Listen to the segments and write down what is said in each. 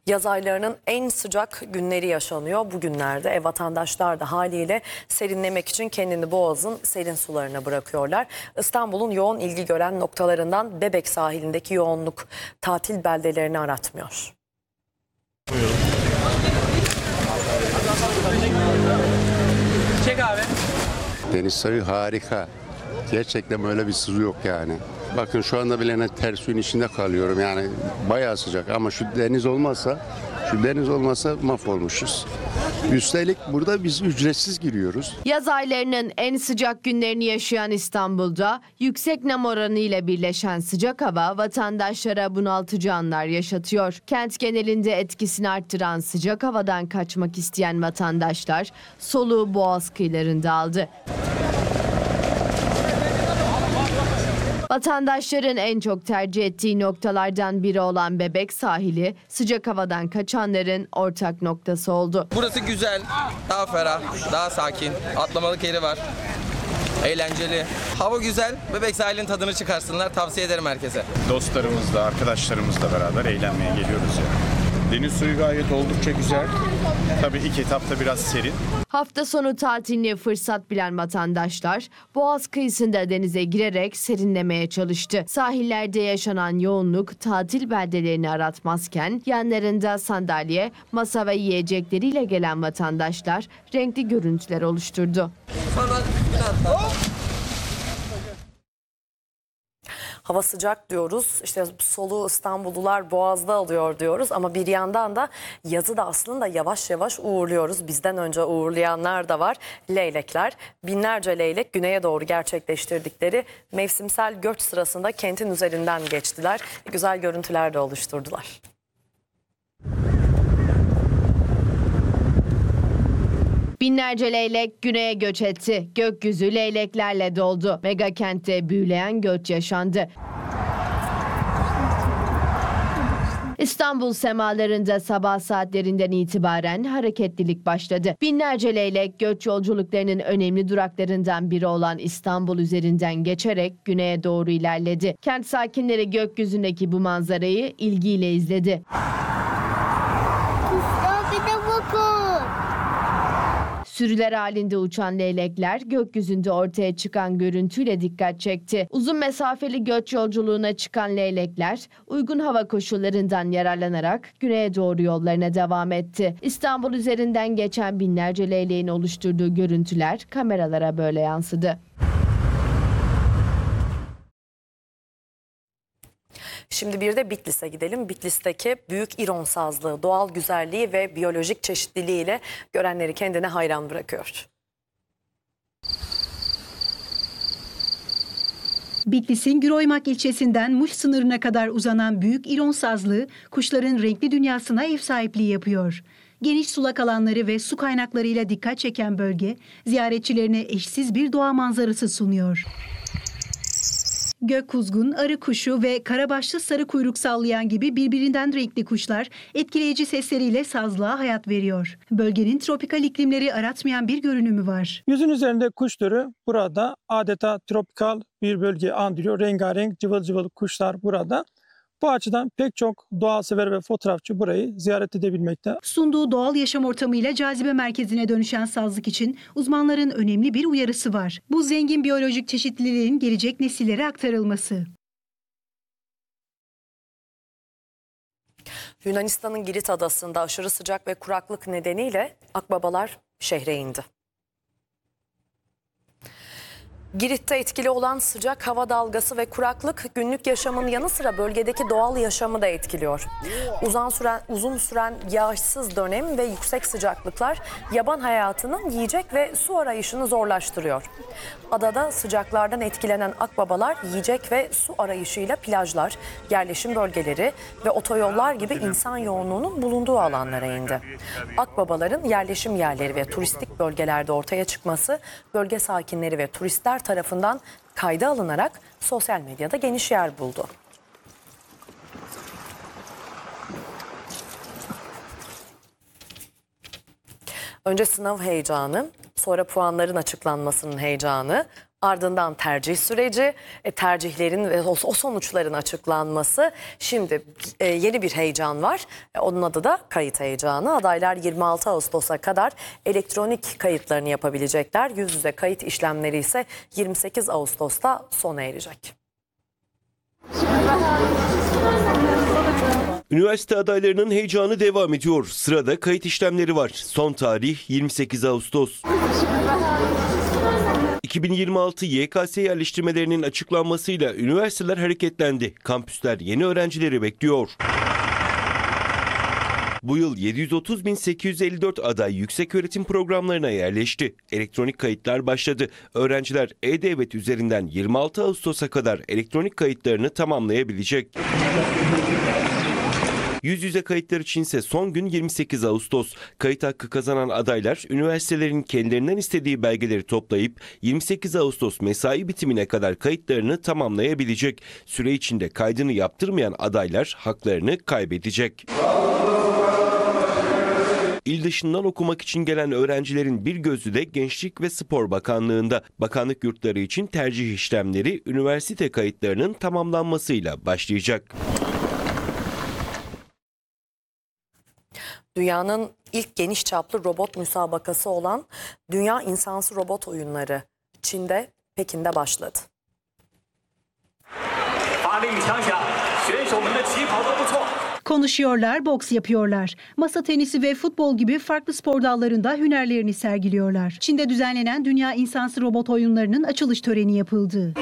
Yaz aylarının en sıcak günleri yaşanıyor bugünlerde. Vatandaşlar da haliyle serinlemek için kendini Boğaz'ın serin sularına bırakıyorlar. İstanbul'un yoğun ilgi gören noktalarından Bebek sahilindeki yoğunluk tatil beldelerini aratmıyor. Çek abi. Deniz suyu harika. Gerçekten böyle bir su yok yani. Bakın şu anda bile ters suyun içinde kalıyorum yani bayağı sıcak ama şu deniz olmasa mahvolmuşuz. Üstelik burada biz ücretsiz giriyoruz. Yaz aylarının en sıcak günlerini yaşayan İstanbul'da yüksek nem oranı ile birleşen sıcak hava vatandaşlara bunaltıcı anlar yaşatıyor. Kent genelinde etkisini arttıran sıcak havadan kaçmak isteyen vatandaşlar soluğu Boğaz kıyılarında aldı. Vatandaşların en çok tercih ettiği noktalardan biri olan Bebek sahili sıcak havadan kaçanların ortak noktası oldu. Burası güzel, daha ferah, daha sakin. Atlamalık yeri var. Eğlenceli. Hava güzel. Bebek sahilinin tadını çıkarsınlar. Tavsiye ederim herkese. Dostlarımızla, arkadaşlarımızla beraber eğlenmeye geliyoruz yani. Deniz suyu gayet oldukça güzel. Tabii ilk etapta biraz serin. Hafta sonu tatilini fırsat bilen vatandaşlar Boğaz kıyısında denize girerek serinlemeye çalıştı. Sahillerde yaşanan yoğunluk tatil beldelerini aratmazken yanlarında sandalye, masa ve yiyecekleriyle gelen vatandaşlar renkli görüntüler oluşturdu. Hava sıcak diyoruz, işte soluğu İstanbullular Boğaz'da alıyor diyoruz ama bir yandan da yazı da aslında yavaş yavaş uğurluyoruz. Bizden önce uğurlayanlar da var. Leylekler, binlerce leylek güneye doğru gerçekleştirdikleri mevsimsel göç sırasında kentin üzerinden geçtiler. Güzel görüntüler de oluşturdular. Binlerce leylek güneye göç etti. Gökyüzü leyleklerle doldu. Mega kentte büyüleyen göç yaşandı. İstanbul semalarında sabah saatlerinden itibaren hareketlilik başladı. Binlerce leylek göç yolculuklarının önemli duraklarından biri olan İstanbul üzerinden geçerek güneye doğru ilerledi. Kent sakinleri gökyüzündeki bu manzarayı ilgiyle izledi. Sürüler halinde uçan leylekler gökyüzünde ortaya çıkan görüntüyle dikkat çekti. Uzun mesafeli göç yolculuğuna çıkan leylekler uygun hava koşullarından yararlanarak güneye doğru yollarına devam etti. İstanbul üzerinden geçen binlerce leyleğin oluşturduğu görüntüler kameralara böyle yansıdı. Şimdi bir de Bitlis'e gidelim. Bitlis'teki büyük İron sazlığı, doğal güzelliği ve biyolojik çeşitliliğiyle görenleri kendine hayran bırakıyor. Bitlis'in Güroymak ilçesinden Muş sınırına kadar uzanan büyük İron sazlığı kuşların renkli dünyasına ev sahipliği yapıyor. Geniş sulak alanları ve su kaynaklarıyla dikkat çeken bölge ziyaretçilerine eşsiz bir doğa manzarası sunuyor. Gökkuzgun, arı kuşu ve karabaşlı sarı kuyruk sallayan gibi birbirinden renkli kuşlar etkileyici sesleriyle sazlığa hayat veriyor. Bölgenin tropikal iklimleri aratmayan bir görünümü var. Yüzün üzerinde kuş türü burada adeta tropikal bir bölge andırıyor. Rengarenk cıvıl cıvıl kuşlar burada. Bu açıdan pek çok doğa sever ve fotoğrafçı burayı ziyaret edebilmekte. Sunduğu doğal yaşam ortamıyla cazibe merkezine dönüşen sazlık için uzmanların önemli bir uyarısı var. Bu zengin biyolojik çeşitliliğin gelecek nesillere aktarılması. Yunanistan'ın Girit adasında aşırı sıcak ve kuraklık nedeniyle akbabalar şehre indi. Girit'te etkili olan sıcak hava dalgası ve kuraklık günlük yaşamın yanı sıra bölgedeki doğal yaşamı da etkiliyor. Uzun süren yağışsız dönem ve yüksek sıcaklıklar yaban hayatının yiyecek ve su arayışını zorlaştırıyor. Adada sıcaklardan etkilenen akbabalar yiyecek ve su arayışıyla plajlar, yerleşim bölgeleri ve otoyollar gibi insan yoğunluğunun bulunduğu alanlara indi. Akbabaların yerleşim yerleri ve turistik bölgelerde ortaya çıkması bölge sakinleri ve turistler tarafından kayda alınarak sosyal medyada geniş yer buldu. Önce sınav heyecanı, sonra puanların açıklanmasının heyecanı, Ardından tercih süreci, tercihlerin ve o sonuçların açıklanması. Şimdi yeni bir heyecan var. Onun adı da kayıt heyecanı. Adaylar 26 Ağustos'a kadar elektronik kayıtlarını yapabilecekler. Yüz yüze kayıt işlemleri ise 28 Ağustos'ta sona erecek. Üniversite adaylarının heyecanı devam ediyor. Sırada kayıt işlemleri var. Son tarih 28 Ağustos. 2026 YKS yerleştirmelerinin açıklanmasıyla üniversiteler hareketlendi. Kampüsler yeni öğrencileri bekliyor. Bu yıl 730.854 aday yükseköğretim programlarına yerleşti. Elektronik kayıtlar başladı. Öğrenciler E-Devlet üzerinden 26 Ağustos'a kadar elektronik kayıtlarını tamamlayabilecek. Yüz yüze kayıtlar içinse son gün 28 Ağustos. Kayıt hakkı kazanan adaylar üniversitelerin kendilerinden istediği belgeleri toplayıp 28 Ağustos mesai bitimine kadar kayıtlarını tamamlayabilecek. Süre içinde kaydını yaptırmayan adaylar haklarını kaybedecek. İl dışından okumak için gelen öğrencilerin bir gözü de Gençlik ve Spor Bakanlığı'nda. Bakanlık yurtları için tercih işlemleri üniversite kayıtlarının tamamlanmasıyla başlayacak. Dünyanın ilk geniş çaplı robot müsabakası olan Dünya İnsansı Robot Oyunları Çin'de, Pekin'de başladı. Konuşuyorlar, boks yapıyorlar. Masa tenisi ve futbol gibi farklı spor dallarında hünerlerini sergiliyorlar. Çin'de düzenlenen Dünya İnsansı Robot Oyunları'nın açılış töreni yapıldı.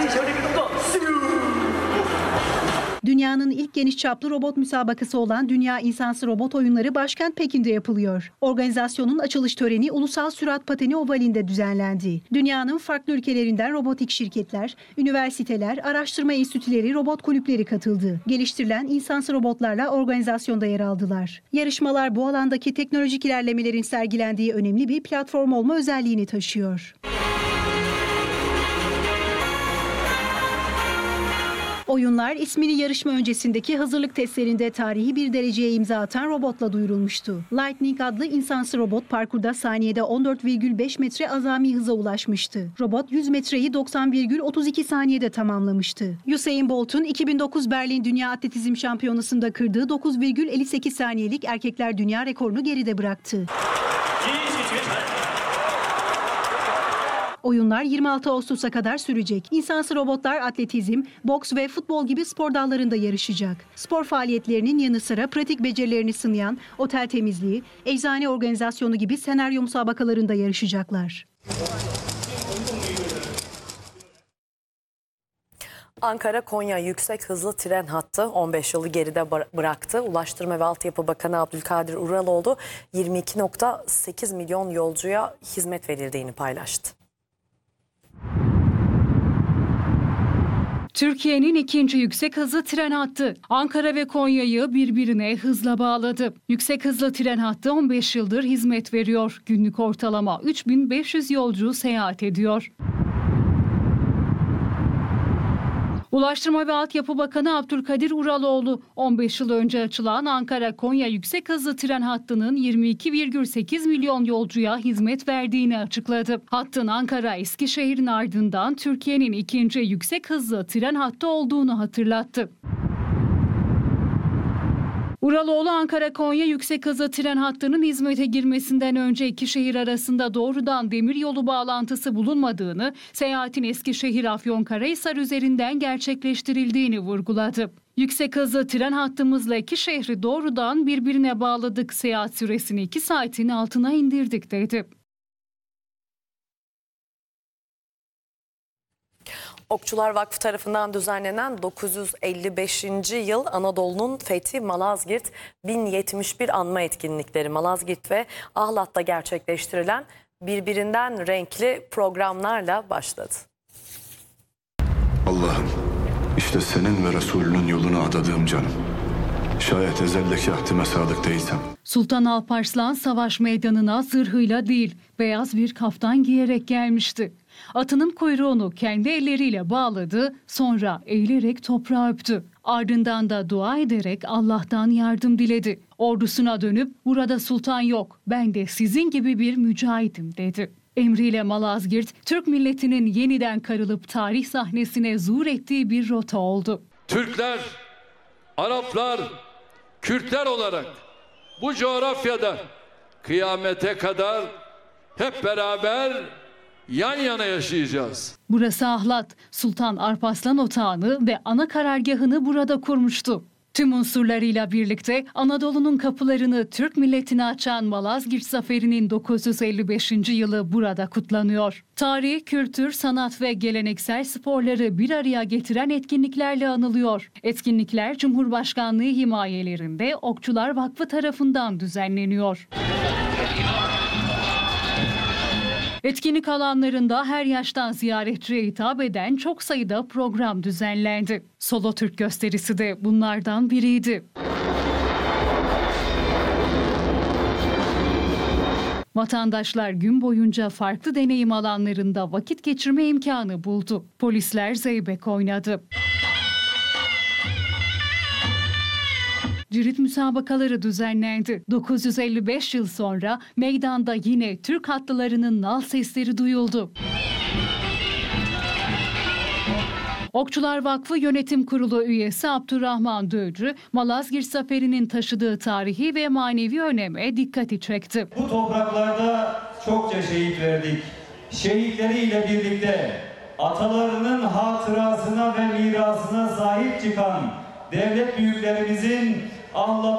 Dünyanın ilk geniş çaplı robot müsabakası olan Dünya İnsansı Robot Oyunları başkent Pekin'de yapılıyor. Organizasyonun açılış töreni Ulusal Sürat Pateni Ovali'nde düzenlendi. Dünyanın farklı ülkelerinden robotik şirketler, üniversiteler, araştırma enstitüleri, robot kulüpleri katıldı. Geliştirilen insansı robotlarla organizasyonda yer aldılar. Yarışmalar bu alandaki teknolojik ilerlemelerin sergilendiği önemli bir platform olma özelliğini taşıyor. Oyunlar ismini yarışma öncesindeki hazırlık testlerinde tarihi bir dereceye imza atan robotla duyurulmuştu. Lightning adlı insansı robot parkurda saniyede 14,5 metre azami hıza ulaşmıştı. Robot 100 metreyi 90,32 saniyede tamamlamıştı. Usain Bolt'un 2009 Berlin Dünya Atletizm Şampiyonası'nda kırdığı 9,58 saniyelik erkekler dünya rekorunu geride bıraktı. Oyunlar 26 Ağustos'a kadar sürecek. İnsansı robotlar atletizm, boks ve futbol gibi spor dallarında yarışacak. Spor faaliyetlerinin yanı sıra pratik becerilerini sınayan otel temizliği, eczane organizasyonu gibi senaryo müsabakalarında yarışacaklar. Ankara-Konya yüksek hızlı tren hattı 15 yılı geride bıraktı. Ulaştırma ve Altyapı Bakanı Abdülkadir Uraloğlu 22,8 milyon yolcuya hizmet verildiğini paylaştı. Türkiye'nin ikinci yüksek hızlı tren hattı Ankara ve Konya'yı birbirine hızla bağladı. Yüksek hızlı tren hattı 15 yıldır hizmet veriyor. Günlük ortalama 3500 yolcu seyahat ediyor. Ulaştırma ve Altyapı Bakanı Abdülkadir Uraloğlu 15 yıl önce açılan Ankara-Konya yüksek hızlı tren hattının 22,8 milyon yolcuya hizmet verdiğini açıkladı. Hattın Ankara-Eskişehir'in ardından Türkiye'nin ikinci yüksek hızlı tren hattı olduğunu hatırlattı. Uraloğlu Ankara-Konya yüksek hızlı tren hattının hizmete girmesinden önce iki şehir arasında doğrudan demiryolu bağlantısı bulunmadığını, seyahatin Eskişehir-Afyonkarahisar üzerinden gerçekleştirildiğini vurguladı. Yüksek hızlı tren hattımızla iki şehri doğrudan birbirine bağladık, seyahat süresini 2 saatin altına indirdik dedi. Okçular Vakfı tarafından düzenlenen 955. yıl Anadolu'nun fethi Malazgirt 1071 anma etkinlikleri Malazgirt ve Ahlat'ta gerçekleştirilen birbirinden renkli programlarla başladı. Allah'ım, işte senin ve Resulünün yoluna adadığım canım. Şayet ezeldeki ahdime sadık değilsem. Sultan Alparslan savaş meydanına zırhıyla değil, beyaz bir kaftan giyerek gelmişti. Atının kuyruğunu kendi elleriyle bağladı, sonra eğilerek toprağı öptü. Ardından da dua ederek Allah'tan yardım diledi. Ordusuna dönüp burada sultan yok, ben de sizin gibi bir mücahidim dedi. Emriyle Malazgirt, Türk milletinin yeniden karılıp tarih sahnesine zuhur ettiği bir rota oldu. Türkler, Araplar, Kürtler olarak bu coğrafyada kıyamete kadar hep beraber yan yana yaşayacağız. Burası Ahlat, Sultan Alparslan Otağı'nı ve ana karargahını burada kurmuştu. Tüm unsurlarıyla birlikte Anadolu'nun kapılarını Türk milletine açan Malazgirt Zaferi'nin 955. yılı burada kutlanıyor. Tarih, kültür, sanat ve geleneksel sporları bir araya getiren etkinliklerle anılıyor. Etkinlikler Cumhurbaşkanlığı himayelerinde Okçular Vakfı tarafından düzenleniyor. Etkinlik alanlarında her yaştan ziyaretçiye hitap eden çok sayıda program düzenlendi. Solo Türk gösterisi de bunlardan biriydi. Vatandaşlar gün boyunca farklı deneyim alanlarında vakit geçirme imkanı buldu. Polisler zeybek oynadı. Cirit müsabakaları düzenlendi. 955 yıl sonra meydanda yine Türk atlılarının nal sesleri duyuldu. Okçular Vakfı Yönetim Kurulu üyesi Abdurrahman Döğcü, Malazgirt Zaferi'nin taşıdığı tarihi ve manevi öneme dikkati çekti. Bu topraklarda çokça şehit verdik. Şehitleriyle birlikte atalarının hatırasına ve mirasına sahip çıkan devlet büyüklerimizin